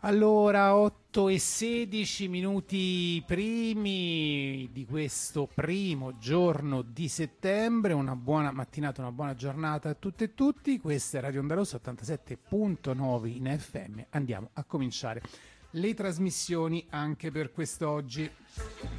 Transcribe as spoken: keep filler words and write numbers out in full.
Allora, otto e sedici minuti primi di questo primo giorno di settembre, una buona mattinata, una buona giornata a tutte e tutti. Questa è Radio Onda Rossa ottantasette virgola nove in F M. Andiamo a cominciare le trasmissioni anche per quest'oggi.